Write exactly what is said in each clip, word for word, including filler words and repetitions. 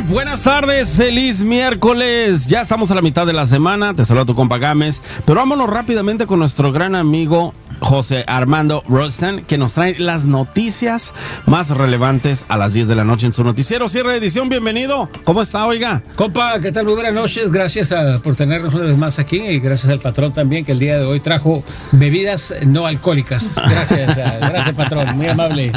Buenas tardes, feliz miércoles. Ya estamos a la mitad de la semana. Te saluda tu compa Gámez. Pero vámonos rápidamente con nuestro gran amigo José Armando Rostand, que nos trae las noticias más relevantes a las diez de la noche en su noticiero. Cierre de edición, bienvenido. ¿Cómo está, oiga? Compa, ¿qué tal? Muy buenas noches. Gracias a, por tenernos una vez más aquí y gracias al patrón también, que el día de hoy trajo bebidas no alcohólicas. Gracias, a, gracias patrón, muy amable.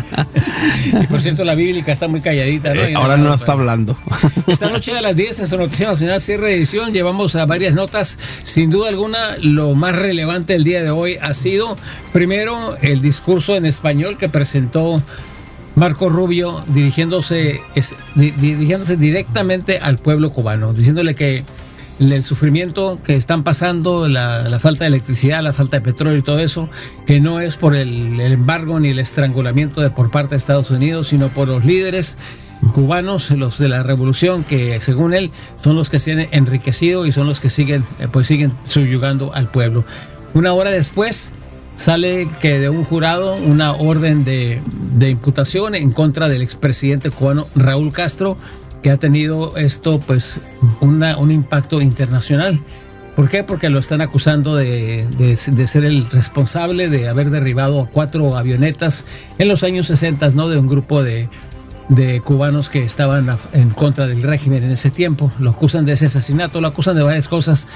Y por cierto, la bíblica está muy calladita, ¿no? Eh, ahora no está hablando. Esta noche a las diez en su Noticiero Nacional, cierre de edición, llevamos a varias notas. Sin duda alguna, lo más relevante del día de hoy ha sido, primero, el discurso en español que presentó Marco Rubio dirigiéndose, es, di, dirigiéndose directamente al pueblo cubano, diciéndole que el sufrimiento que están pasando, la, la falta de electricidad, la falta de petróleo y todo eso, que no es por el, el embargo ni el estrangulamiento de por parte de Estados Unidos, sino por los líderes cubanos, los de la revolución, que según él son los que se han enriquecido y son los que siguen, pues siguen subyugando al pueblo. Una hora después sale que de un jurado una orden de, de imputación en contra del expresidente cubano Raúl Castro, que ha tenido esto pues una, un impacto internacional. ¿Por qué? Porque lo están acusando de, de, de ser el responsable de haber derribado a cuatro avionetas en los años sesenta, ¿no? De un grupo de, de cubanos que estaban a, en contra del régimen en ese tiempo. Lo acusan de ese asesinato, lo acusan de varias cosas.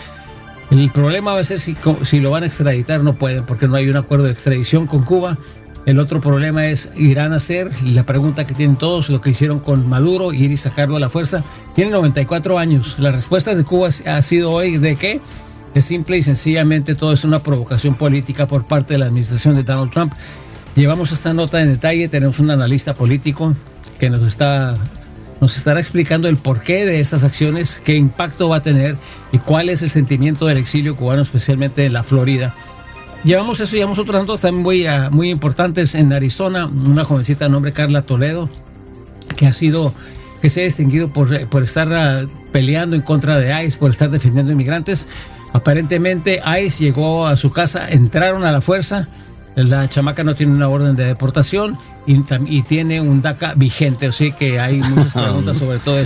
El problema va a ser si, si lo van a extraditar. No pueden, porque no hay un acuerdo de extradición con Cuba. El otro problema es, irán a hacer la pregunta que tienen todos, lo que hicieron con Maduro, ir y sacarlo a la fuerza. Tiene noventa y cuatro años. La respuesta de Cuba ha sido hoy de que es simple y sencillamente todo es una provocación política por parte de la administración de Donald Trump. Llevamos esta nota en detalle, tenemos un analista político que nos está... nos estará explicando el porqué de estas acciones, qué impacto va a tener y cuál es el sentimiento del exilio cubano, especialmente en la Florida. Llevamos eso, llevamos otras notas también muy, uh, muy importantes en Arizona. Una jovencita de nombre Carla Toledo, que ha sido, que se ha distinguido por, por estar uh, peleando en contra de ICE, por estar defendiendo inmigrantes. Aparentemente ICE llegó a su casa, entraron a la fuerza. La chamaca no tiene una orden de deportación y, y tiene un DACA vigente, así que hay muchas preguntas sobre todo esto.